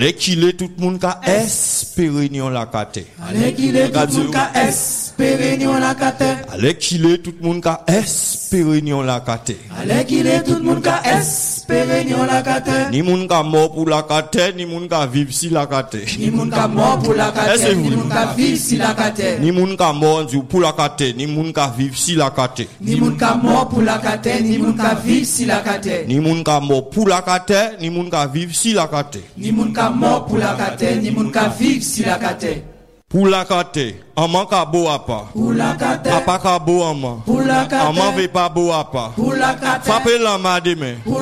Dès qu'il est tout le monde qui espérer ni on la cate. Allez qu'il est tout le monde qui espérer ni on la cate. Allez qu'il est tout le monde qui espérer ni on la cate. Allez qu'il est tout le monde qui espérer ni on la cate. Ni moun ka mort pour la cate, ni moun ka vivre si la cate. Ni moun ka mort pour la cate, ni moun ka vivre si la cate. Ni moun ka mort pour la cate, ni moun ka vivre si la cate. Ni moun ka mort pour la cate, ni moun ka vivre si la cate. Ni moun ka mort pour la cate, ni moun ka vivre si la cate. Ni moun ka mort pour la cate, ni moun ka vivre si la cate. Pour la cate, amant ka bo apa. Pour la cate, Apa ka bo amant. pour la cate, Amant veut pas bo apa. pour la cate. Frappez la main demain.